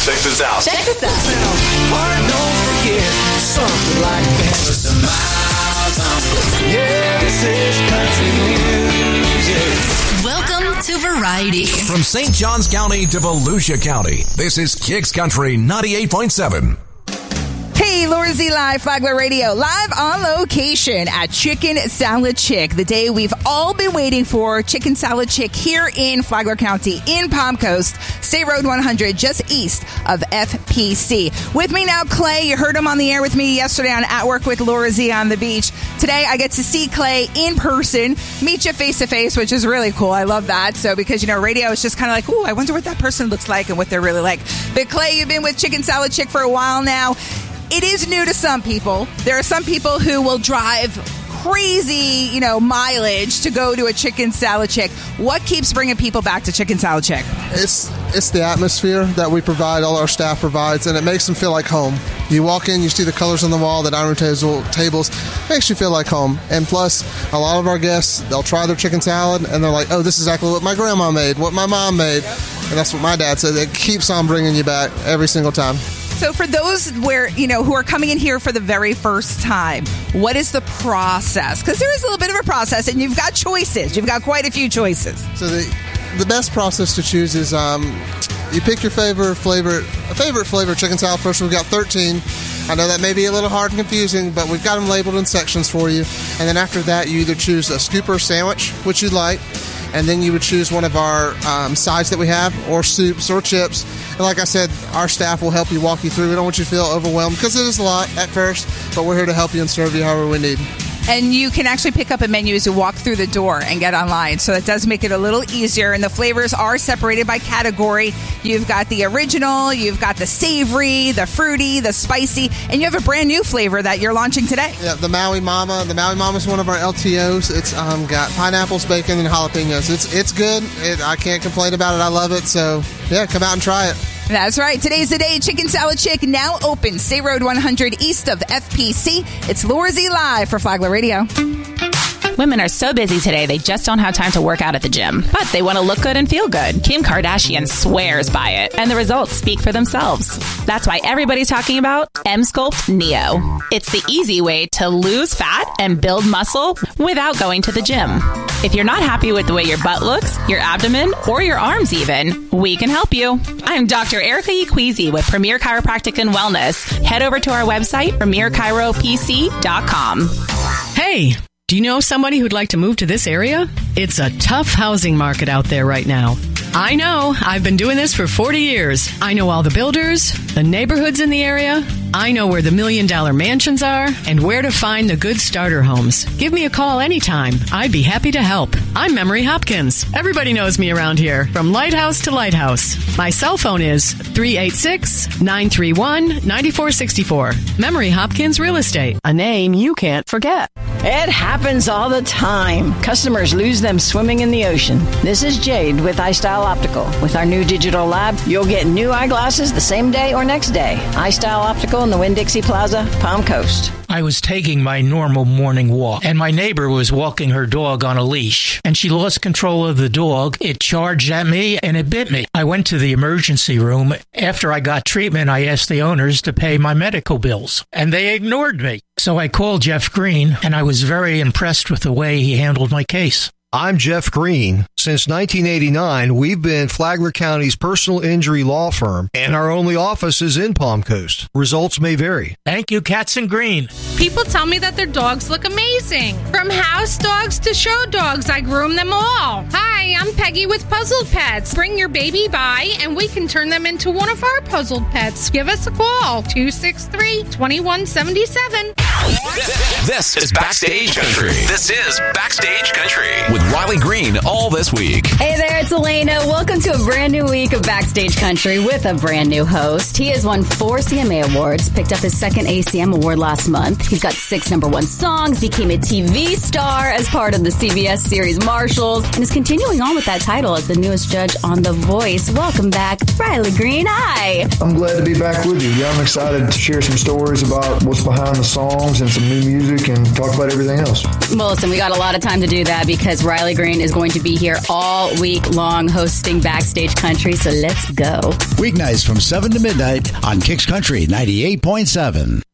Check this out. Check this out. Don't forget something like this. The miles on. Yeah, this is country music. Welcome to Variety. From St. Johns County to Volusia County, this is Kicks Country 98.7. Hey, Laura Z Live, Flagler Radio, live on location at Chicken Salad Chick, the day we've all been waiting for. Chicken Salad Chick here in Flagler County, in Palm Coast, State Road 100, just east of FPC. With me now, Clay. You heard him on the air with me yesterday on At Work with Laura Z on the beach. Today, I get to see Clay in person, meet you face to face, which is really cool. I love that. So, because, radio is just kind of like, ooh, I wonder what that person looks like and what they're really like. But Clay, you've been with Chicken Salad Chick for a while now. It is new to some people. There are some people who will drive crazy, mileage to go to a Chicken Salad Chick. What keeps bringing people back to Chicken Salad Chick? It's the atmosphere that we provide, all our staff provides, and it makes them feel like home. You walk in, you see the colors on the wall, the dining room tables, makes you feel like home. And plus, a lot of our guests, they'll try their chicken salad, and they're like, oh, this is exactly what my grandma made, what my mom made. And that's what my dad said. It keeps on bringing you back every single time. So for those who are coming in here for the very first time, what is the process? Because there is a little bit of a process, and you've got choices. You've got quite a few choices. So the best process to choose is you pick your favorite flavor chicken salad first. We've got 13. I know that may be a little hard and confusing, but we've got them labeled in sections for you. And then after that, you either choose a scoop or a sandwich, which you'd like. And then you would choose one of our sides that we have, or soups or chips. And like I said, our staff will help you, walk you through. We don't want you to feel overwhelmed because it is a lot at first, but we're here to help you and serve you however we need. And you can actually pick up a menu as you walk through the door and get online. So that does make it a little easier. And the flavors are separated by category. You've got the original, you've got the savory, the fruity, the spicy, and you have a brand new flavor that you're launching today. Yeah, the Maui Mama. The Maui Mama is one of our LTOs. It's got pineapples, bacon, and jalapenos. It's good. I can't complain about it. I love it. So, yeah, come out and try it. That's right. Today's the day. Chicken Salad Chick now open. State Road 100 east of FPC. It's Laura Z Live for Flagler Radio. Women are so busy today, they just don't have time to work out at the gym. But they want to look good and feel good. Kim Kardashian swears by it, and the results speak for themselves. That's why everybody's talking about Emsculpt Neo. It's the easy way to lose fat and build muscle without going to the gym. If you're not happy with the way your butt looks, your abdomen, or your arms even, we can help you. I'm Dr. Erica Equeezy with Premier Chiropractic and Wellness. Head over to our website, premierchiropc.com. Hey! Do you know somebody who'd like to move to this area? It's a tough housing market out there right now. I know. I've been doing this for 40 years. I know all the builders, the neighborhoods in the area. I know where the $1 million mansions are and where to find the good starter homes. Give me a call anytime. I'd be happy to help. I'm Memory Hopkins. Everybody knows me around here, from lighthouse to lighthouse. My cell phone is 386-931-9464. Memory Hopkins Real Estate, a name you can't forget. It happens all the time. Customers lose them swimming in the ocean. This is Jade with iStyle Optical. With our new digital lab, you'll get new eyeglasses the same day or next day. iStyle Optical in the Winn-Dixie Plaza, Palm Coast. I was taking my normal morning walk, and my neighbor was walking her dog on a leash, and she lost control of the dog. It charged at me, and it bit me. I went to the emergency room. After I got treatment, I asked the owners to pay my medical bills, and they ignored me. So I called Jeff Green, and I was very impressed with the way he handled my case. I'm Jeff Green. Since 1989, we've been Flagler County's personal injury law firm, and our only office is in Palm Coast. Results may vary. Thank you, Cats and Green. People tell me that their dogs look amazing. From house dogs to show dogs, I groom them all. Hi, I'm Peggy with Puzzled Pets. Bring your baby by, and we can turn them into one of our puzzled pets. Give us a call, 263-2177. This is Backstage Country. This is Backstage Country with Riley Green all this week. Hey there, it's Elena. Welcome to a brand new week of Backstage Country with a brand new host. He has won 4 CMA awards, picked up his 2nd ACM award last month. He's got 6 #1 songs, became a TV star as part of the CBS series Marshalls, and is continuing on with that title as the newest judge on The Voice. Welcome back, Riley Green. Hi. I'm glad to be back with you. Yeah, I'm excited to share some stories about what's behind the songs and some new music and talk about everything else. Well, listen, we got a lot of time to do that because Riley Green is going to be here all week long hosting Backstage Country, so let's go. Weeknights from 7 to midnight on Kicks Country 98.7.